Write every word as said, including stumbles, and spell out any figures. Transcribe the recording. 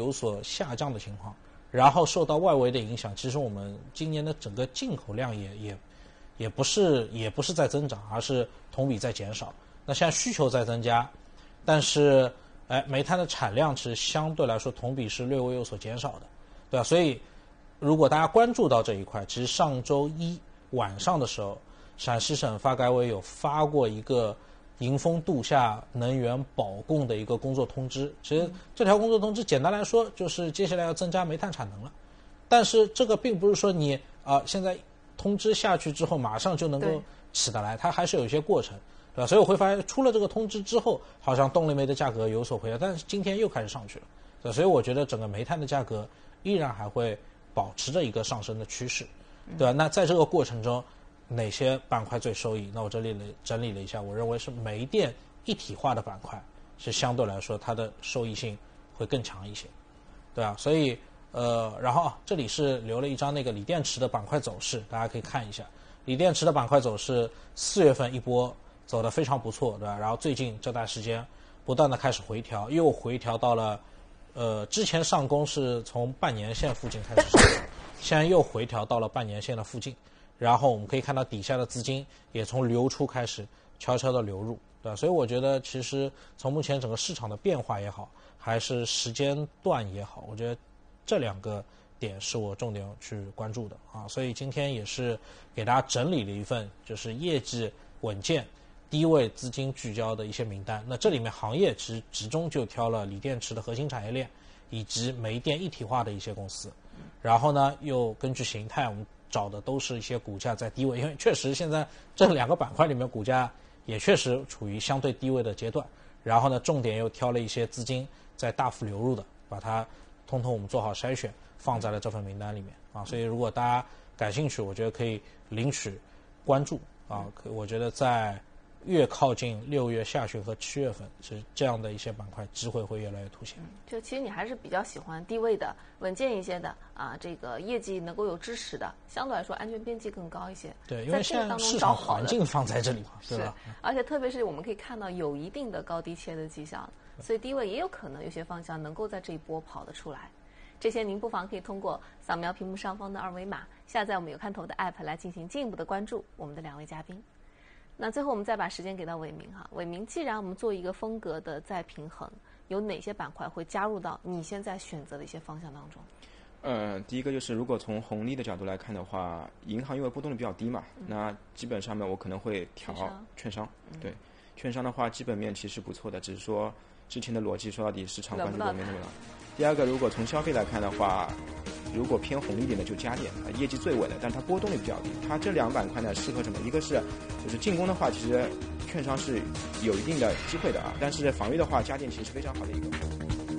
有所下降的情况，然后受到外围的影响，其实我们今年的整个进口量也也也不是也不是在增长，而是同比在减少。那现在需求在增加，但是哎，煤炭的产量其实相对来说同比是略微有所减少的，对吧？所以如果大家关注到这一块，其实上周一晚上的时候，陕西省发改委有发过一个迎峰度夏能源保供的一个工作通知。其实这条工作通知简单来说就是接下来要增加煤炭产能了，但是这个并不是说你啊、呃、现在通知下去之后马上就能够起得来，它还是有一些过程，对吧？所以我会发现出了这个通知之后，好像动力煤的价格有所回调，但是今天又开始上去了，对，所以我觉得整个煤炭的价格依然还会保持着一个上升的趋势，对吧？那在这个过程中，哪些板块最受益？那我这里整理了一下，我认为是煤电一体化的板块是相对来说它的收益性会更强一些，对吧？所以呃，然后啊，这里是留了一张那个锂电池的板块走势，大家可以看一下。锂电池的板块走势，四月份一波走得非常不错，对吧？然后最近这段时间不断的开始回调，又回调到了，呃，之前上攻是从半年线附近开始上攻，现在又回调到了半年线的附近。然后我们可以看到底下的资金也从流出开始悄悄的流入，对吧？所以我觉得其实从目前整个市场的变化也好，还是时间段也好，我觉得这两个点是我重点去关注的啊。所以今天也是给大家整理了一份就是业绩稳健、低位资金聚焦的一些名单。那这里面行业其实集中就挑了锂电池的核心产业链以及煤电一体化的一些公司，然后呢又根据形态我们找的都是一些股价在低位，因为确实现在这两个板块里面股价也确实处于相对低位的阶段，然后呢重点又挑了一些资金在大幅流入的，把它通通我们做好筛选放在了这份名单里面啊。所以如果大家感兴趣，我觉得可以领取关注啊。我觉得在越靠近六月下旬和七月份，其实这样的一些板块机会会越来越凸显。 就其实你还是比较喜欢低位的、稳健一些的啊，这个业绩能够有支持的，相对来说安全边际更高一些。 对，因为现在市场环境放在这里嘛，对吧？ 而且特别是我们可以看到有一定的高低切的迹象，所以低位也有可能有些方向能够在这一波跑得出来。这些您不妨可以通过扫描屏幕上方的二维码，下载我们有看头的 app 来进行进一步的关注我们的两位嘉宾。那最后我们再把时间给到伟明哈，伟明，既然我们做一个风格的再平衡，有哪些板块会加入到你现在选择的一些方向当中？ 呃，第一个就是如果从红利的角度来看的话，银行因为波动率比较低嘛，嗯、那基本上面我可能会调券商，嗯、对，券商的话基本面其实不错的，只是说之前的逻辑说到底市场关注度没那么高。第二个，如果从消费来看的话，如果偏红利一点的就家电，啊，业绩最稳的，但是它波动率比较低。它这两板块呢适合什么？一个是就是进攻的话，其实券商是有一定的机会的啊，但是防御的话，家电其实是非常好的一个。